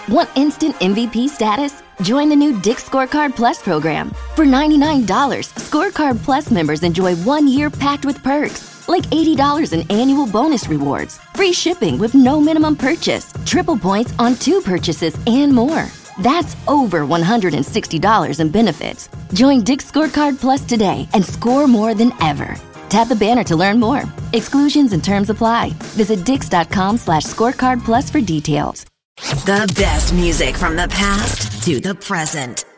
Want instant MVP status? Join the new Dick's Scorecard Plus program. For $99, Scorecard Plus members enjoy 1 year packed with perks, like $80 in annual bonus rewards, free shipping with no minimum purchase, triple points on 2 purchases, and more. That's over $160 in benefits. Join Dick's Scorecard Plus today and score more than ever. Tap the banner to learn more. Exclusions and terms apply. Visit dix.com/scorecard plus for details. The best music from the past to the present.